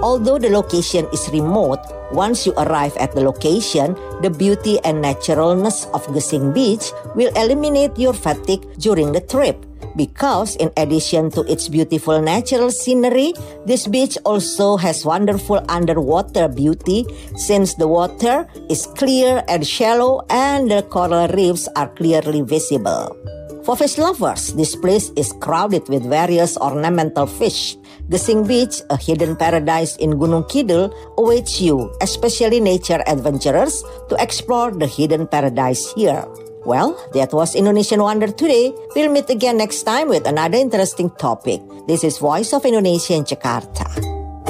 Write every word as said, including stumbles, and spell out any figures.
Although the location is remote, once you arrive at the location, the beauty and naturalness of Gesing Beach will eliminate your fatigue during the trip. Because in addition to its beautiful natural scenery, this beach also has wonderful underwater beauty since the water is clear and shallow and the coral reefs are clearly visible. For fish lovers, this place is crowded with various ornamental fish. Gesing Beach, a hidden paradise in Gunung Kidul, awaits you, especially nature adventurers, to explore the hidden paradise here. Well, that was Indonesian Wonder today. We'll meet again next time with another interesting topic. This is Voice of Indonesia in Jakarta.